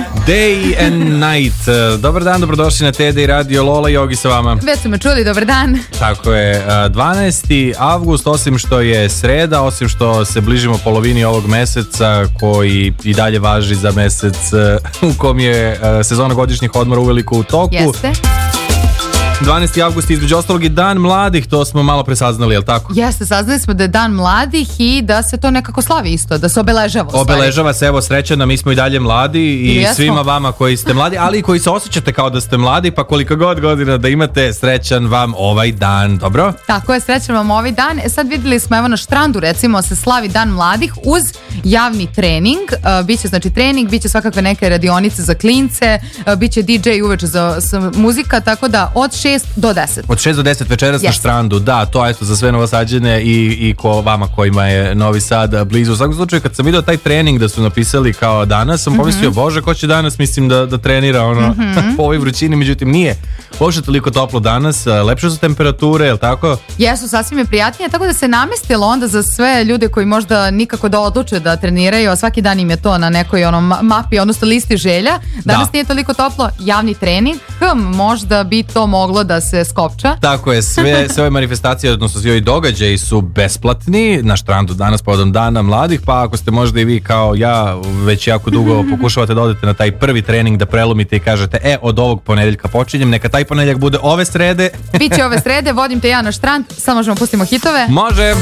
Day and Night. Dobar dan, dobrodošli na TDI Radio. Lola i Jogi sa vama. Već su me čuli, dobar dan. Tako je, 12. avgust, osim što je sreda, osim što se bližimo polovini ovog meseca koji i dalje važi za mesec u kom je sezona godišnjih odmora uveliko u toku. Jeste. 12. avgust između ostalog i Dan mladih, to smo malo pre saznali, jel tako? Jeste, saznali smo da je Dan mladih i da se to nekako slavi isto, da se obeležava. Obeležava se, evo srećana, mi smo i dalje mladi i svima vama koji ste mladi, ali i koji se osjećate kao da ste mladi, pa koliko god godina da imate, srećan vam ovaj dan, dobro? Tako je, srećan vam ovaj dan. Sad vidjeli smo, evo na Štrandu recimo se slavi Dan mladih uz javni trening, biće znači trening, biće svakakve neke radionice za klince, biće DJ uveče za muzika, tako da od 6 do 10. Od 6 do 10 večeras na Štrandu, da, to eto za sve Novosađane i ko vama kojima je Novi Sad blizu. U svakom slučaju, kad sam vidio taj trening da su napisali kao danas, sam pomislio, bože, ko će danas, mislim da trenira po ovoj vrućini, međutim nije. Uopšte toliko toplo danas, lepše su temperature, je li tako? Jesu, sasvim je prijatnije, tako da se namestilo onda za sve ljude koji možda nikako da odluče da treniraju, a svaki dan im je to na nekoj mapi, odnosno listi želja. Danas nije toliko toplo, javni trening, možda bi to moglo da se skopča. Tako je, sve ove manifestacije, odnosno svi ovi događaji su besplatni na Štrandu danas povodom Dana mladih, pa ako ste možda i vi kao ja već jako dugo pokušavate da odete na taj prvi trening, da prelomite i kažete, od ovog ponedeljka počinjem, neka taj ponedeljak bude ove srede. Biće ove srede, vodim te ja na Štrand, samo možemo pustimo hitove. Može!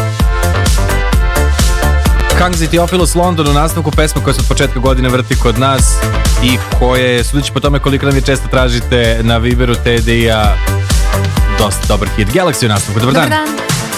Kangzi Theophilus London u nastavku pesma koja se od početka godine vrti kod nas i koje, sudeći po tome koliko nam je često tražite na Viberu TDI-a, dosta dobar hit. Galaxy u nastavku, dobar dan.